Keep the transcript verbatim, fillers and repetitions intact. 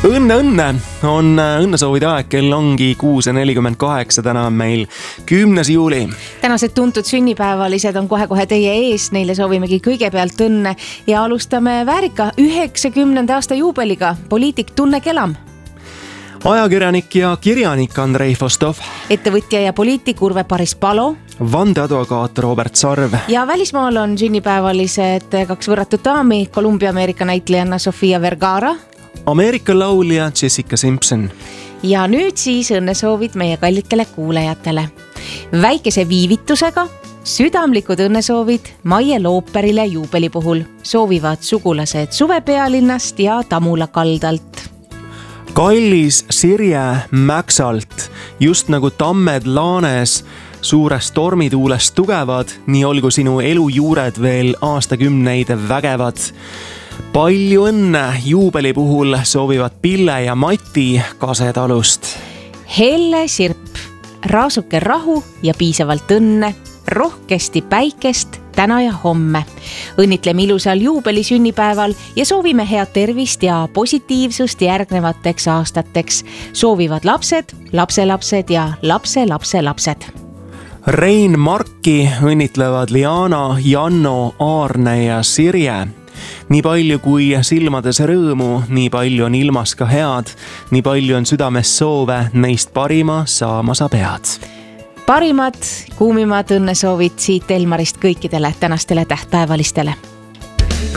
Õnne, õnne on õnnesoovide aeg, kell ongi kuus ja nelikümmend kaheksa, täna on meil kümnes juuli. Tänased tuntud sünnipäevalised on kohe-kohe teie ees, neile soovimegi kõigepealt õnne ja alustame väärika üheksakümnenda aasta juubeliga, poliitik Tunne Kelam. Ajakirjanik ja kirjanik Andrei Fostov. Ettevõtja ja poliitik Urve Parispalo. Vandeadvokaat Robert Sarv. Ja välismaal on sünnipäevalised kaks võrratut daami, Kolumbia Ameerika näitlejanna Sofia Vergara. Ameerika laulja Jessica Simpson. Ja nüüd siis õnnesoovid meie kallitele kuulajatele. Väikese viivitusega südamlikud õnnesoovid Maie Looperile juubeli puhul. Soovivad sugulased Suvepealinnast ja Tamula kaldalt. Kallis Sirje Mäksalt, just nagu tammed laanes suurest tormituulest tugevad, nii olgu sinu elujuured veel aastakümneid vägevad. Palju õnne juubeli puhul soovivad Pille ja Mati Kasetalust. Helle Sirp, raasuke rahu ja piisavalt õnne, rohkesti päikest täna ja homme. Õnnitleme ilusal juubeli sünnipäeval ja soovime head tervist ja positiivsust järgnevateks aastateks. Soovivad lapsed, lapselapsed ja lapse lapse lapsed. Rein Marki õnnitlevad Liana, Janno, Aarne ja Sirje. Nii palju kui silmades rõõmu, nii palju on ilmas ka head, nii palju on südames soove, neist parima saama sa pead. Parimad, kuumimad õnnesoovid siit Elmarist kõikidele tänastele tähtpäevalistele.